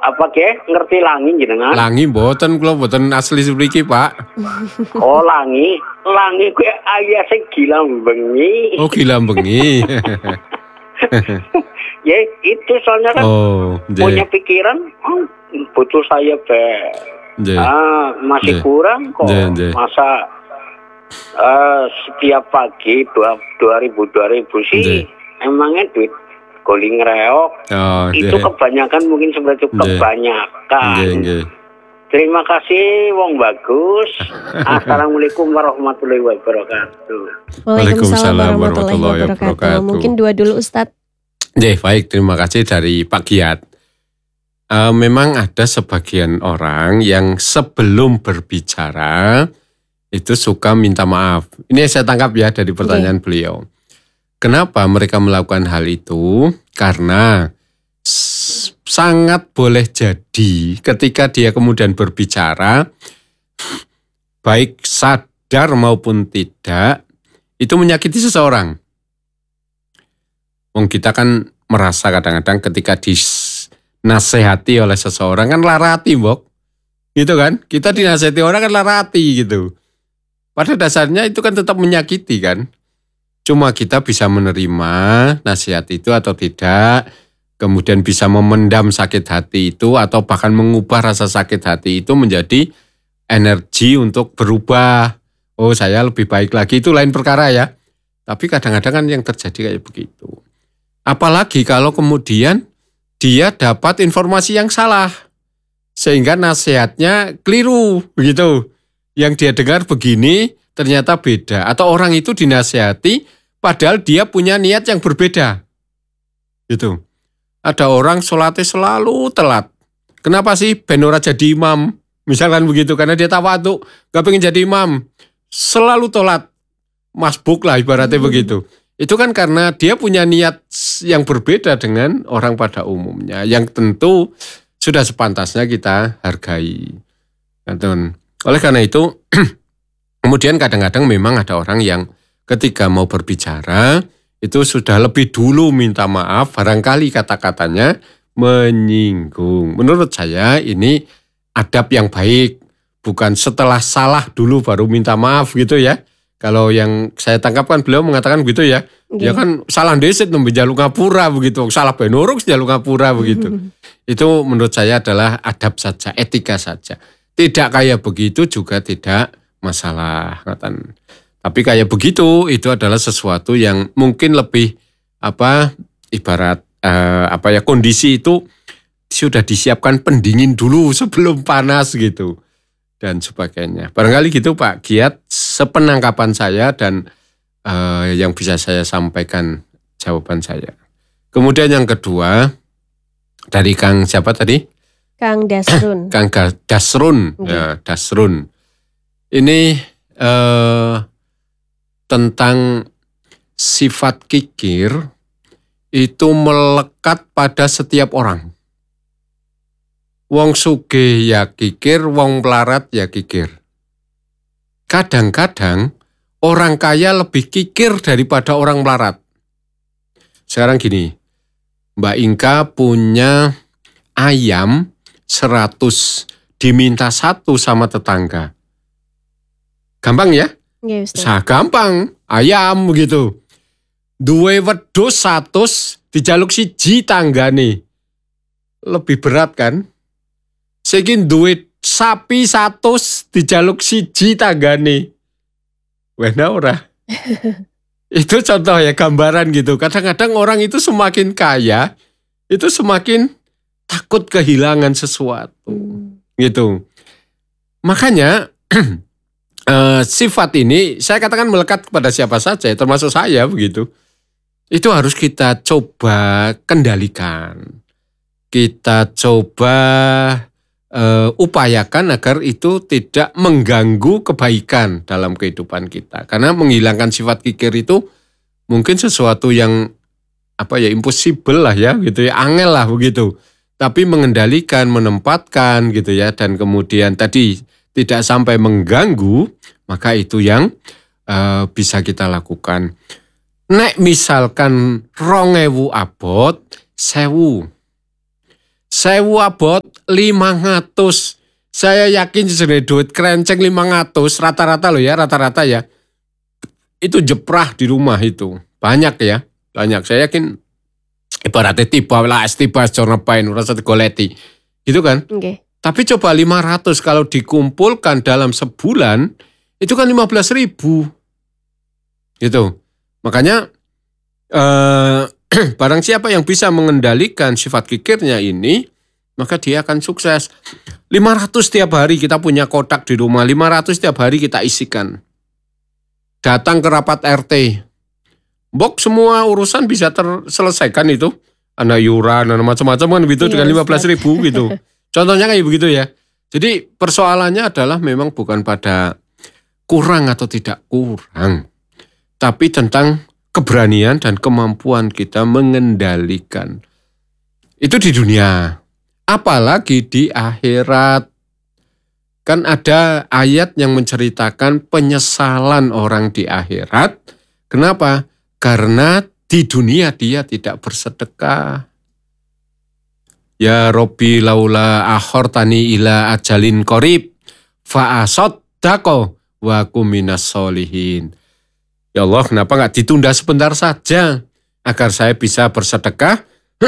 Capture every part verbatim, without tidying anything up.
apa ke? Ngerti langi jenengan? Langi mboten, kula mboten asli mriki, Pak. Oh, langi. Langi kuwi ayah sing gilang bengi. Oh, gilang bengi. Ya, itu soalnya kan oh, punya pikiran, oh, butuh saya be. Jee. Ah, masih Jee. kurang kok. Jee, jee. Masa uh, setiap pagi dua ribu dua ribu sih Jee. emangnya duit guling reok. Oh, itu jee. kebanyakan mungkin seperti itu kebanyakan. Jee, jee. Terima kasih wong bagus. Assalamualaikum warahmatullahi wabarakatuh. Waalaikumsalam warahmatullahi wabarakatuh. Mungkin dua dulu Ustadz. Ya, baik, terima kasih dari Pak Giat. Uh, memang ada sebagian orang yang sebelum berbicara itu suka minta maaf. Ini yang saya tangkap ya dari pertanyaan okay. beliau. Kenapa mereka melakukan hal itu? Karena sangat boleh jadi ketika dia kemudian berbicara, baik sadar maupun tidak, itu menyakiti seseorang. Wong kita kan merasa kadang-kadang ketika dinasehati oleh seseorang kan lara hati, Mbok. Gitu kan? Kita dinasehati orang kan lara hati gitu. Pada dasarnya itu kan tetap menyakiti kan. Cuma kita bisa menerima nasihat itu atau tidak. Kemudian bisa memendam sakit hati itu atau bahkan mengubah rasa sakit hati itu menjadi energi untuk berubah. Oh, saya lebih baik lagi, itu lain perkara ya. Tapi kadang-kadang kan yang terjadi kayak begitu. Apalagi kalau kemudian dia dapat informasi yang salah. Sehingga nasihatnya keliru begitu. Yang dia dengar begini ternyata beda. Atau orang itu dinasihati padahal dia punya niat yang berbeda. Gitu. Ada orang sholatnya selalu telat. Kenapa sih ben ora jadi imam? Misalkan begitu, karena dia tawadhu, gak pengen jadi imam. Selalu telat. Masbuk lah ibaratnya hmm. begitu. Itu kan karena dia punya niat yang berbeda dengan orang pada umumnya. Yang tentu sudah sepantasnya kita hargai. Oleh karena itu, kemudian kadang-kadang memang ada orang yang ketika mau berbicara, itu sudah lebih dulu minta maaf, barangkali kata-katanya menyinggung. Menurut saya ini adab yang baik, bukan setelah salah dulu baru minta maaf gitu ya. Kalau yang saya tangkap kan beliau mengatakan begitu ya, okay. Ya kan salah desit nembe jaluk ngapura begitu, salah benoruk jaluk ngapura begitu. Itu menurut saya adalah adab saja, etika saja. Tidak kayak begitu juga tidak masalah, katakan. Tapi kayak begitu itu adalah sesuatu yang mungkin lebih apa ibarat eh, apa ya kondisi itu sudah disiapkan pendingin dulu sebelum panas gitu dan sebagainya. Barangkali gitu Pak Giat sepenangkapan saya dan eh, yang bisa saya sampaikan jawaban saya. Kemudian yang kedua dari Kang siapa tadi? Kang Dasrun. Kang Dasrun, okay. Ya Dasrun. Ini eh, tentang sifat kikir itu melekat pada setiap orang. Wong sugih ya kikir, wong pelarat ya kikir. Kadang-kadang orang kaya lebih kikir daripada orang melarat. Sekarang gini, Mbak Inka punya ayam seratus, diminta satu sama tetangga. Gampang ya? Ya, Sah gampang, ayam begitu. Duwe wedhus satus dijaluk siji tanggane. Lebih berat kan? Saiki duwe sapi satus dijaluk siji tanggane. Wena ora? Itu contoh ya gambaran gitu. Kadang-kadang orang itu semakin kaya, itu semakin takut kehilangan sesuatu. Hmm. Gitu. Makanya Uh, sifat ini saya katakan melekat kepada siapa saja, termasuk saya begitu. Itu harus kita coba kendalikan. Kita coba uh, upayakan agar itu tidak mengganggu kebaikan dalam kehidupan kita. Karena menghilangkan sifat kikir itu mungkin sesuatu yang apa ya impossible lah ya gitu ya, angel lah begitu. Tapi mengendalikan, menempatkan gitu ya, dan kemudian tadi tidak sampai mengganggu, maka itu yang uh, bisa kita lakukan. Nek misalkan rong ewu abot, sewu. Sewu abot lima ratus. Saya yakin sebenarnya duit kerenceng lima ratus rata-rata loh ya, rata-rata ya. Itu jeprah di rumah itu. Banyak ya, banyak. Saya yakin ibaratnya tiba lah, tiba cornepain, rasa goleti. Gitu kan? Oke. Okay. Tapi coba lima ratus kalau dikumpulkan dalam sebulan, itu kan lima belas ribu. Gitu. Makanya eh, barang siapa yang bisa mengendalikan sifat kikirnya ini, maka dia akan sukses. lima ratus tiap hari kita punya kotak di rumah, lima ratus tiap hari kita isikan. Datang ke rapat R T. Bok semua urusan bisa terselesaikan itu. Ada yuran, ada macam-macam kan gitu, iya, dengan lima belas ribu gitu. Contohnya kayak begitu ya. Jadi persoalannya adalah memang bukan pada kurang atau tidak kurang. Tapi tentang keberanian dan kemampuan kita mengendalikan. Itu di dunia. Apalagi di akhirat. Kan ada ayat yang menceritakan penyesalan orang di akhirat. Kenapa? Karena di dunia dia tidak bersedekah. Ya Robbi laula akhortani ila ajalin qorib fa'asaddaqo wa kuminas solihin. Ya Allah, kenapa gak ditunda sebentar saja agar saya bisa bersedekah?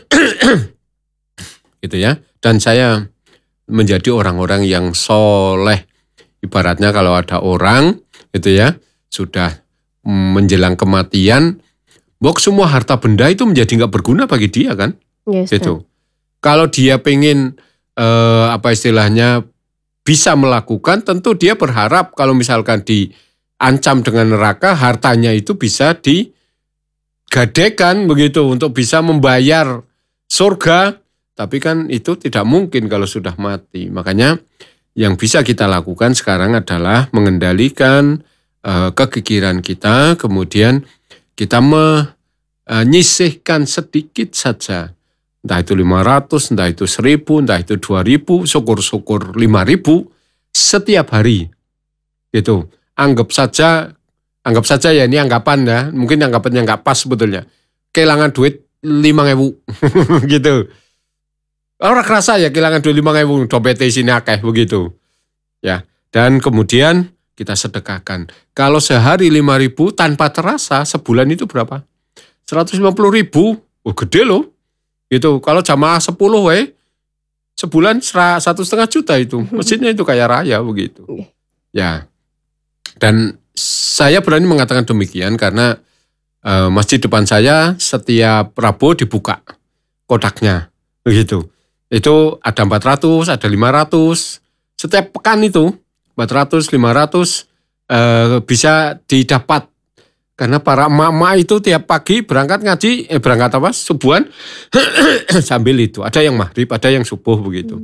Gitu ya. Dan saya menjadi orang-orang yang soleh. Ibaratnya kalau ada orang gitu ya, sudah menjelang kematian, bok semua harta benda itu menjadi gak berguna bagi dia kan? Yes, gitu. Kalau dia pengen eh, apa istilahnya bisa melakukan, tentu dia berharap kalau misalkan diancam dengan neraka, hartanya itu bisa digadekan begitu untuk bisa membayar surga. Tapi kan itu tidak mungkin kalau sudah mati. Makanya yang bisa kita lakukan sekarang adalah mengendalikan uh, kekikiran kita, kemudian kita menyisihkan sedikit saja. Entah itu lima ratus, entah itu seribu, entah itu dua ribu, syukur-syukur lima ribu setiap hari. Gitu. Anggap saja, anggap saja ya ini anggapan ya, mungkin anggapannya nggak pas sebetulnya. Kehilangan duit lima ribu gitu. Orang kerasa ya kehilangan duit lima ribu, dompet sini akeh begitu. Ya, dan kemudian kita sedekahkan. Kalau sehari lima ribu tanpa terasa, sebulan itu berapa? seratus lima puluh ribu. Oh, gede loh. Gitu. Kalau jamaah sepuluh we, sebulan satu setengah juta itu. Masjidnya itu kaya raya begitu. Ya. Dan saya berani mengatakan demikian karena uh, masjid depan saya setiap Rabu dibuka kotaknya. Begitu. Itu ada empat ratus, ada lima ratus. Setiap pekan itu empat ratus, lima ratus eh, bisa didapat. Karena para emak-emak itu tiap pagi berangkat ngaji, eh berangkat apa? Subuhan sambil itu. Ada yang maghrib, ada yang subuh begitu.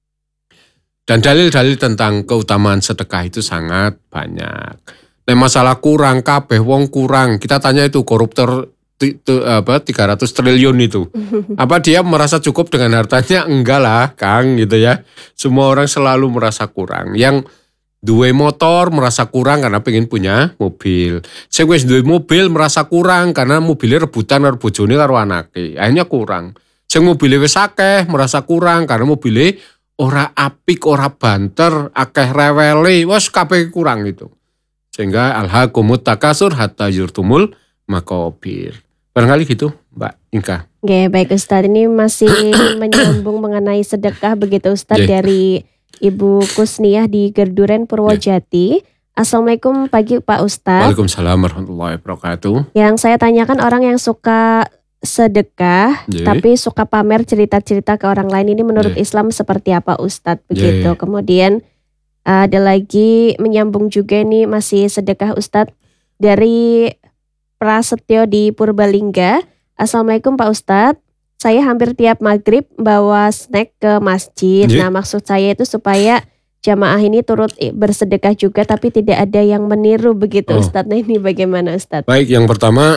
Dan dalil-dalil tentang keutamaan sedekah itu sangat banyak. Nah, masalah kurang, kabeh wong kurang. Kita tanya itu koruptor Itu, apa, tiga ratus triliun itu. Apa dia merasa cukup dengan hartanya? Enggak lah, Kang, gitu ya. Semua orang selalu merasa kurang. Yang duwe motor merasa kurang karena pengen punya mobil. Sing wis duwe mobil merasa kurang karena mobilnya rebutan karo bojone karo anake. Akhirnya kurang. Sing mobilnya wis akeh merasa kurang karena mobilnya ora apik, ora banter, akeh rewele, wes kabeh kurang itu. Sehingga alhaqumut takasur hatta yurtumul maqabir. Barangkali gitu, Mbak Inka. Oke, baik Ustadz. Ini masih menyambung mengenai sedekah begitu Ustadz yeah. dari Ibu Kusniah di Gerduren Purwojati. Yeah. Assalamualaikum pagi Pak Ustadz. Waalaikumsalam warahmatullahi wabarakatuh. Yang saya tanyakan orang yang suka sedekah, yeah. tapi suka pamer cerita-cerita ke orang lain ini menurut yeah. Islam seperti apa Ustadz? Begitu. Yeah. Kemudian ada lagi menyambung juga nih masih sedekah Ustadz dari Prasetyo di Purbalingga. Assalamualaikum Pak Ustadz. Saya hampir tiap maghrib bawa snack ke masjid. Yeah. Nah maksud saya itu supaya jamaah ini turut bersedekah juga tapi tidak ada yang meniru begitu oh. Ustadz. Nah ini bagaimana Ustadz? Baik, yang pertama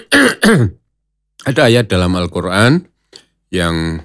ada ayat dalam Al-Quran yang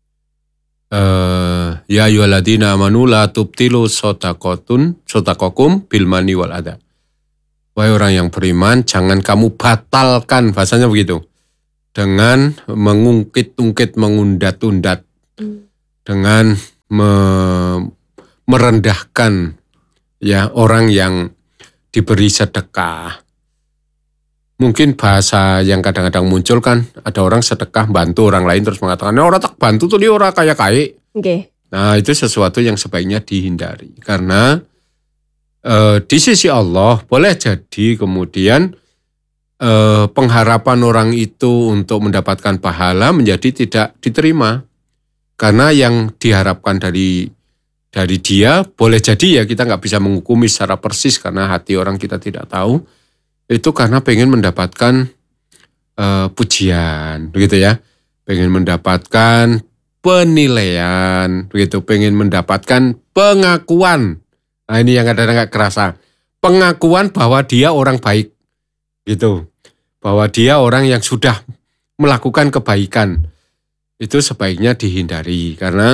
uh, ya ayyuhalladzina amanu la tubtilu shadaqatun shadaqakum bil manni wal adha. Wahai orang yang beriman, jangan kamu batalkan, bahasanya begitu, dengan mengungkit-ungkit, mengundat-undat. Hmm. dengan me- merendahkan ya orang yang diberi sedekah. Mungkin bahasa yang kadang-kadang muncul kan, ada orang sedekah bantu orang lain terus mengatakan, nah, orang tak bantu tuh dia orang kaya-kaya. Okay. Nah itu sesuatu yang sebaiknya dihindari. Karena eh, di sisi Allah boleh jadi kemudian eh, pengharapan orang itu untuk mendapatkan pahala menjadi tidak diterima. Karena yang diharapkan dari dari dia boleh jadi ya kita nggak bisa menghukumi secara persis karena hati orang kita tidak tahu. Itu karena pengen mendapatkan uh, pujian, begitu ya. Pengen mendapatkan penilaian, begitu. Pengen mendapatkan pengakuan. Nah ini yang kadang-kadang nggak kerasa. Pengakuan bahwa dia orang baik, gitu. Bahwa dia orang yang sudah melakukan kebaikan. Itu sebaiknya dihindari karena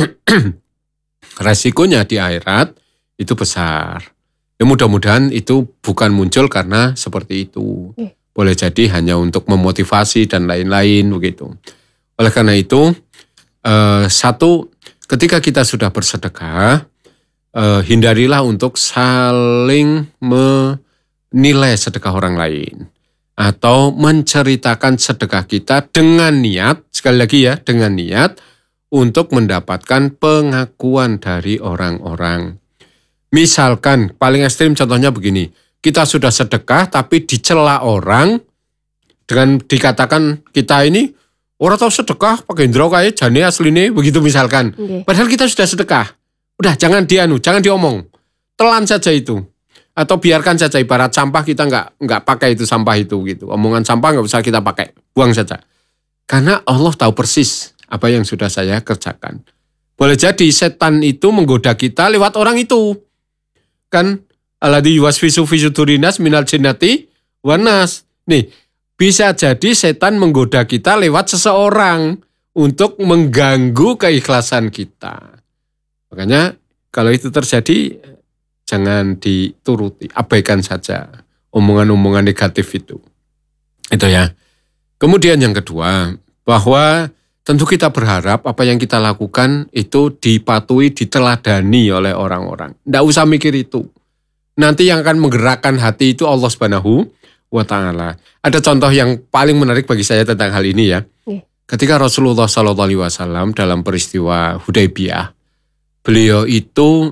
resikonya di akhirat itu besar. Ya mudah-mudahan itu bukan muncul karena seperti itu. Boleh jadi hanya untuk memotivasi dan lain-lain begitu. Oleh karena itu, eh, satu, ketika kita sudah bersedekah, eh, hindarilah untuk saling menilai sedekah orang lain. Atau menceritakan sedekah kita dengan niat, sekali lagi ya, dengan niat untuk mendapatkan pengakuan dari orang-orang. Misalkan, paling ekstrim contohnya begini, kita sudah sedekah tapi dicela orang dengan dikatakan kita ini orang tahu sedekah pakai indro kayak jane asline begitu misalkan. Okay. Padahal kita sudah sedekah. Udah jangan dianu, jangan diomong. Telan saja itu. Atau biarkan saja ibarat sampah kita nggak nggak pakai itu sampah itu gitu. Omongan sampah nggak usah kita pakai, buang saja. Karena Allah tahu persis apa yang sudah saya kerjakan. Boleh jadi setan itu menggoda kita lewat orang itu. Kan alladzi yuwaswisu fi sudurinas minal jinnati wanas. Nih, bisa jadi setan menggoda kita lewat seseorang untuk mengganggu keikhlasan kita. Makanya kalau itu terjadi jangan dituruti, abaikan saja omongan-omongan negatif itu. Itu ya. Kemudian yang kedua, bahwa tentu kita berharap apa yang kita lakukan itu dipatuhi, diteladani oleh orang-orang. Nggak usah mikir itu. Nanti yang akan menggerakkan hati itu Allah Subhanahu wa Ta'ala. Ada contoh yang paling menarik bagi saya tentang hal ini ya. Ketika Rasulullah shallallahu alaihi wasallam dalam peristiwa Hudaybiyah, beliau itu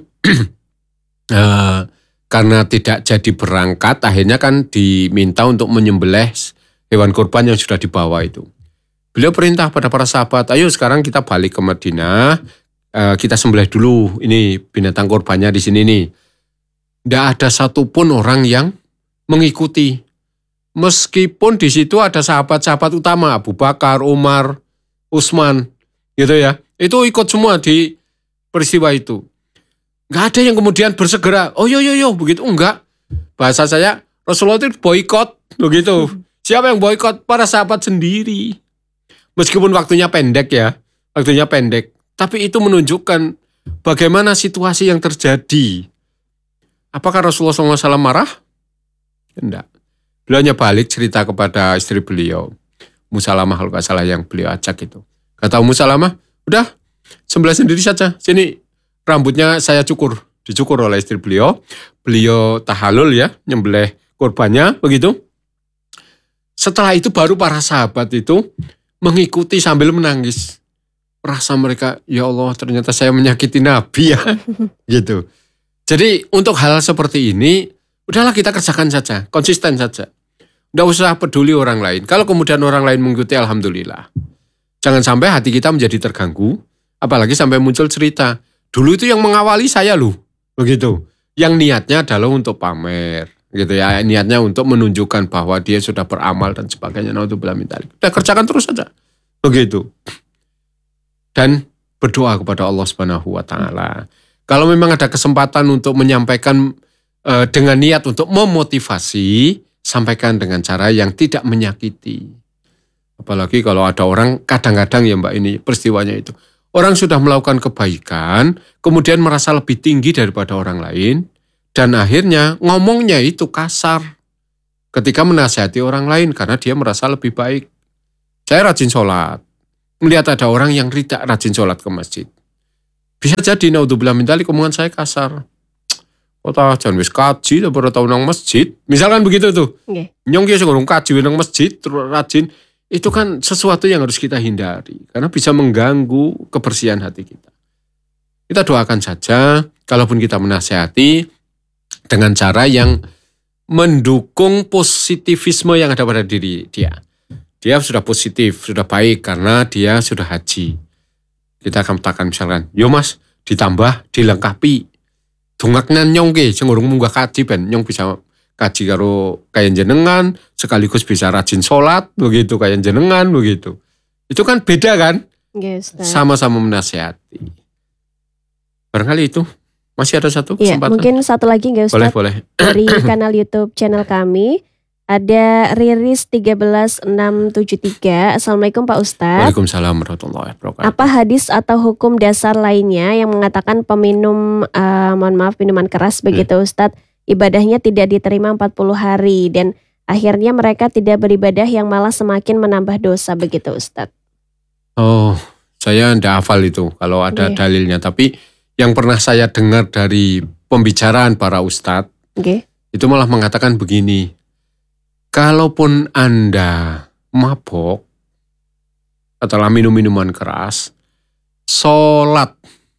eh, karena tidak jadi berangkat, akhirnya kan diminta untuk menyembelih hewan kurban yang sudah dibawa itu. Beliau perintah pada para sahabat, ayo sekarang kita balik ke Madinah, uh, kita sembelih dulu ini binatang kurbannya di sini nih. Tidak ada satupun orang yang mengikuti. Meskipun di situ ada sahabat-sahabat utama, Abu Bakar, Umar, Utsman, gitu ya. Itu ikut semua di peristiwa itu. Nggak ada yang kemudian bersegera, oh yo yo yo, begitu enggak. Bahasa saya, Rasulullah itu boikot, begitu. Siapa yang boikot? Para sahabat sendiri. Meskipun waktunya pendek ya, waktunya pendek. Tapi itu menunjukkan bagaimana situasi yang terjadi. Apakah Rasulullah shallallahu alaihi wasallam marah? Tidak. Beliau hanya balik cerita kepada istri beliau. Ummu Salamah kalau nggak salah yang beliau ajak itu. Kata Ummu Salamah, udah sembelih sendiri saja. Sini rambutnya saya cukur. Dicukur oleh istri beliau. Beliau tahalul ya, nyembelih kurbannya begitu. Setelah itu baru para sahabat itu mengikuti sambil menangis. Rasa mereka, ya Allah ternyata saya menyakiti Nabi ya. Gitu. Jadi untuk hal seperti ini, udahlah kita kerjakan saja, konsisten saja. Tidak usah peduli orang lain. Kalau kemudian orang lain mengikuti, alhamdulillah. Jangan sampai hati kita menjadi terganggu, apalagi sampai muncul cerita. Dulu itu yang mengawali saya loh, begitu. Yang niatnya adalah untuk pamer. Gitu ya, niatnya untuk menunjukkan bahwa dia sudah beramal dan sebagainya. Naudzubillah min dzalik. Udah kerjakan terus saja. Begitu. Dan berdoa kepada Allah Subhanahu wa Ta'ala. Kalau memang ada kesempatan untuk menyampaikan e, dengan niat untuk memotivasi, sampaikan dengan cara yang tidak menyakiti. Apalagi kalau ada orang kadang-kadang ya Mbak ini peristiwanya itu. Orang sudah melakukan kebaikan, kemudian merasa lebih tinggi daripada orang lain. Dan akhirnya ngomongnya itu kasar ketika menasihati orang lain karena dia merasa lebih baik. Saya rajin sholat. Melihat ada orang yang tidak rajin sholat ke masjid. Bisa jadi naudzubillah min dzalik omongan saya kasar. Kok ta jan wis kaji ta baru tau nang masjid. Misalkan begitu tuh. Nggih. Nyong ki sing urung kaji nang masjid terus rajin, itu kan sesuatu yang harus kita hindari karena bisa mengganggu kebersihan hati kita. Kita doakan saja, kalaupun kita menasihati dengan cara yang mendukung positivisme yang ada pada diri dia. Dia sudah positif, sudah baik karena dia sudah haji. Kita akan katakan misalkan, yo mas, ditambah, dilengkapi. Dongaknya nyong ke, sing urung munggah kaji ben nyong bisa kaji karo kaya jenengan, sekaligus bisa rajin sholat, begitu kaya jenengan, begitu. Itu kan beda kan? Yes, sama-sama menasihati. Barangkali itu. Masih ada satu kesempatan? Iya, mungkin satu lagi nggak Ustaz? Boleh, boleh. Dari kanal YouTube channel kami. Ada Riris tiga belas enam tujuh tiga. Assalamualaikum Pak Ustadz. Waalaikumsalam warahmatullahi wabarakatuh. Apa hadis atau hukum dasar lainnya yang mengatakan peminum, uh, mohon maaf, minuman keras begitu hmm. Ustadz, ibadahnya tidak diterima empat puluh hari dan akhirnya mereka tidak beribadah yang malah semakin menambah dosa begitu Ustadz? Oh, saya tidak hafal itu kalau ada okay. dalilnya. Tapi yang pernah saya dengar dari pembicaraan para Ustadz, okay. itu malah mengatakan begini. Kalaupun Anda mabok atau minum minuman keras, sholat,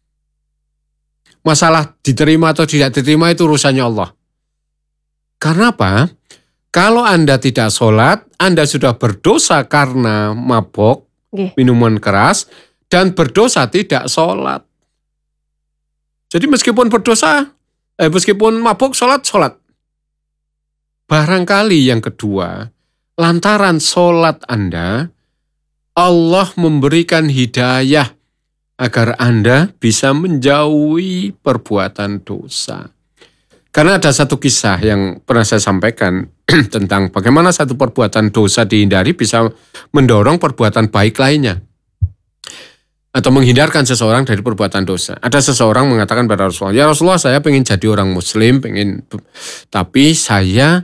masalah diterima atau tidak diterima itu urusannya Allah. Karena apa? Kalau Anda tidak sholat, Anda sudah berdosa karena mabok, okay. minuman keras, dan berdosa tidak sholat. Jadi meskipun berdosa, eh, meskipun mabok, sholat, sholat. Barangkali yang kedua, lantaran sholat Anda, Allah memberikan hidayah agar Anda bisa menjauhi perbuatan dosa. Karena ada satu kisah yang pernah saya sampaikan tentang bagaimana satu perbuatan dosa dihindari bisa mendorong perbuatan baik lainnya. Atau menghindarkan seseorang dari perbuatan dosa. Ada seseorang mengatakan pada Rasulullah, ya Rasulullah saya pengen jadi orang muslim, pengen, tapi saya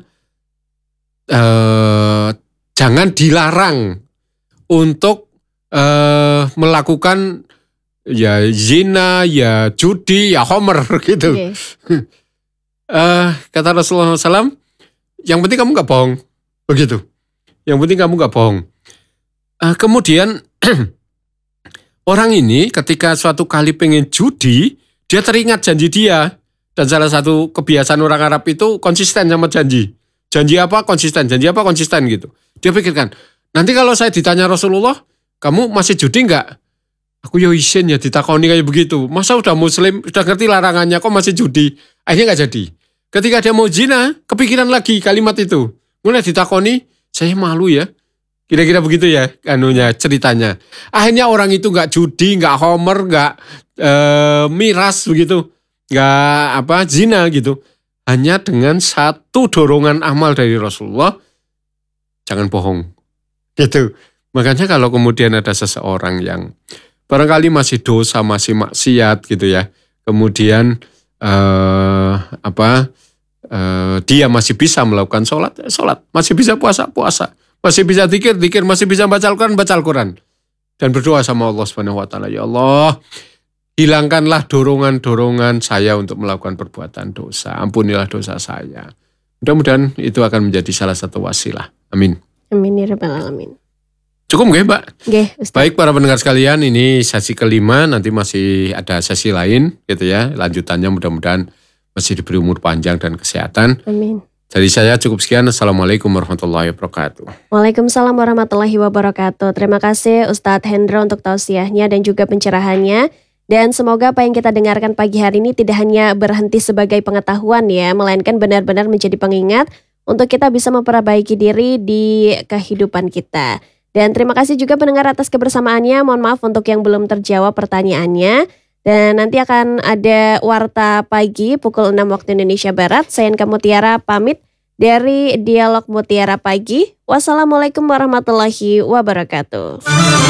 Eh, jangan dilarang untuk eh, melakukan ya zina, ya judi, ya homer gitu. Okay. eh, kata Rasulullah shallallahu alaihi wasallam, yang penting kamu nggak bohong, begitu. Yang penting kamu nggak bohong. Eh, kemudian orang ini ketika suatu kali pengen judi, dia teringat janji dia dan salah satu kebiasaan orang Arab itu konsisten sama janji. Janji apa konsisten, janji apa konsisten gitu. Dia pikirkan, nanti kalau saya ditanya Rasulullah, kamu masih judi enggak? Aku ya isin ya ditakoni kayak begitu. Masa udah muslim, udah ngerti larangannya kok masih judi? Akhirnya enggak jadi. Ketika dia mau zina, kepikiran lagi kalimat itu. Mulai ditakoni, saya malu ya. Kira-kira begitu ya anunya ceritanya. Akhirnya orang itu enggak judi, enggak homer, enggak eh, miras begitu. Enggak apa zina gitu. Hanya dengan satu dorongan amal dari Rasulullah, jangan bohong. Gitu. Makanya kalau kemudian ada seseorang yang barangkali masih dosa, masih maksiat gitu ya. Kemudian eh, apa eh, dia masih bisa melakukan sholat, sholat. Masih bisa puasa, puasa. Masih bisa zikir, zikir. Masih bisa baca Al-Quran, baca Al-Quran. Dan berdoa sama Allah subhanahu wa taala, ya Allah, hilangkanlah dorongan-dorongan saya untuk melakukan perbuatan dosa. Ampunilah dosa saya. Mudah-mudahan itu akan menjadi salah satu wasilah. Amin. Amin ya rabbal alamin. Cukup nggih, Mbak? Nggih, Ustaz. Baik para pendengar sekalian, ini sesi kelima, nanti masih ada sesi lain gitu ya. Lanjutannya mudah-mudahan masih diberi umur panjang dan kesehatan. Amin. Dari saya cukup sekian. Assalamualaikum warahmatullahi wabarakatuh. Waalaikumsalam warahmatullahi wabarakatuh. Terima kasih Ustadz Hendro untuk tausiahnya dan juga pencerahannya. Dan semoga apa yang kita dengarkan pagi hari ini tidak hanya berhenti sebagai pengetahuan ya, melainkan benar-benar menjadi pengingat untuk kita bisa memperbaiki diri di kehidupan kita. Dan terima kasih juga pendengar atas kebersamaannya. Mohon maaf untuk yang belum terjawab pertanyaannya. Dan nanti akan ada Warta Pagi pukul enam waktu Indonesia Barat. Saya Enka Mutiara pamit dari Dialog Mutiara Pagi. Wassalamualaikum warahmatullahi wabarakatuh.